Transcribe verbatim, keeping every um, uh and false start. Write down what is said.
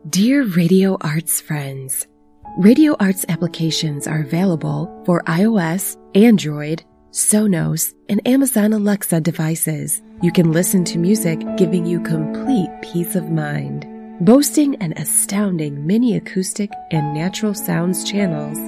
Dear Radio Arts friends, Radio Arts applications are available for iOS, Android, Sonos, and Amazon Alexa devices. You can listen to music giving you complete peace of mind. Boasting an astounding mini acoustic and natural sounds channels,